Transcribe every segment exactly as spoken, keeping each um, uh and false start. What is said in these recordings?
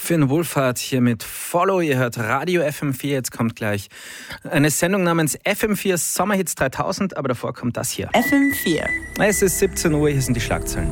Finn Wohlfahrt hier mit Follow. Ihr hört Radio F M vier. Jetzt kommt gleich eine Sendung namens F M vier Sommerhits dreitausend, aber davor kommt das hier. F M vier. Es ist siebzehn Uhr, hier sind die Schlagzeilen.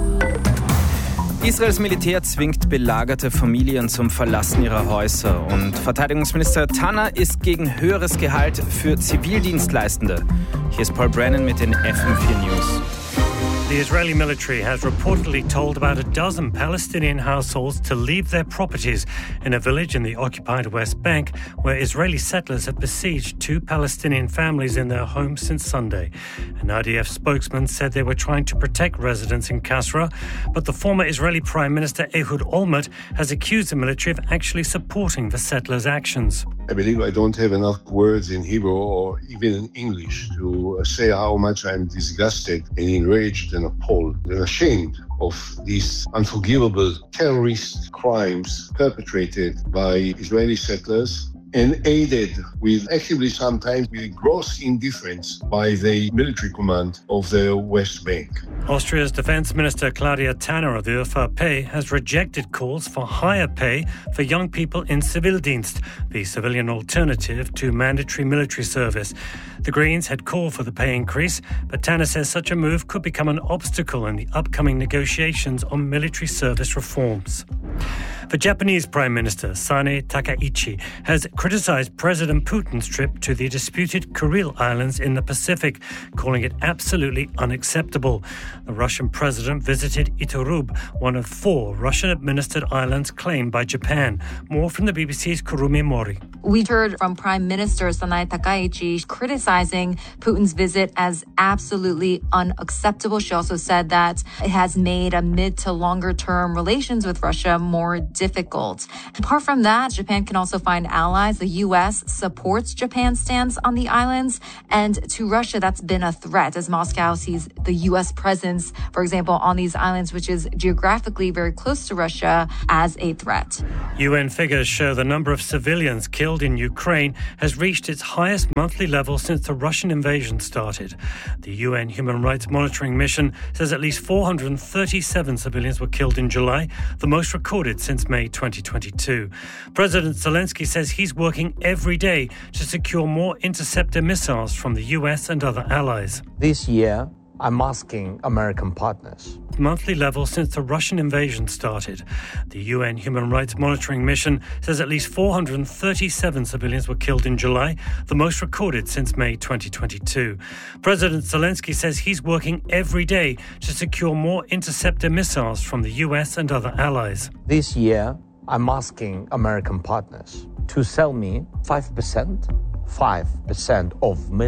Israels Militär zwingt belagerte Familien zum Verlassen ihrer Häuser und Verteidigungsminister Tanner ist gegen höheres Gehalt für Zivildienstleistende. Hier ist Paul Brennan mit den F M vier News. The Israeli military has reportedly told about a dozen Palestinian households to leave their properties in a village in the occupied West Bank where Israeli settlers have besieged two Palestinian families in their homes since Sunday. An I D F spokesman said they were trying to protect residents in Kasra, but the former Israeli Prime Minister Ehud Olmert has accused the military of actually supporting the settlers' actions. I believe I don't have enough words in Hebrew or even in English to say how much I'm disgusted and enraged and appalled and ashamed of these unforgivable terrorist crimes perpetrated by Israeli settlers and aided with, actively sometimes, with gross indifference by the military command of the West Bank. Austria's Defence Minister Claudia Tanner of the Ö V P has rejected calls for higher pay for young people in Zivildienst, the civilian alternative to mandatory military service. The Greens had called for the pay increase, but Tanner says such a move could become an obstacle in the upcoming negotiations on military service reforms. The Japanese Prime Minister Sane Takaichi has criticised President Putin's trip to the disputed Kuril Islands in the Pacific, calling it absolutely unacceptable. The Russian president visited Iturub, one of four Russian-administered islands claimed by Japan. More from the B B C's Kurumi Mori. We heard from Prime Minister Sanae Takaichi criticizing Putin's visit as absolutely unacceptable. She also said that it has made a mid to longer term relations with Russia more difficult. Apart from that, Japan can also find allies. The U S supports Japan's stance on the islands, and to Russia, that's been a threat as Moscow sees the U S presence, for example, on these islands, which is geographically very close to Russia, as a threat. U N figures show the number of civilians killed in Ukraine has reached its highest monthly level since the Russian invasion started. The U N Human Rights Monitoring Mission says at least four hundred thirty-seven civilians were killed in July, the most recorded since May twenty twenty-two. President Zelensky says he's working every day to secure more interceptor missiles from the U S and other allies. This year, I'm asking American partners. Monthly level since the Russian invasion started. The U N Human Rights Monitoring Mission says at least four hundred thirty-seven civilians were killed in July, the most recorded since May twenty twenty-two. President Zelensky says he's working every day to secure more interceptor missiles from the U S and other allies. This year, I'm asking American partners to sell me five percent, five percent of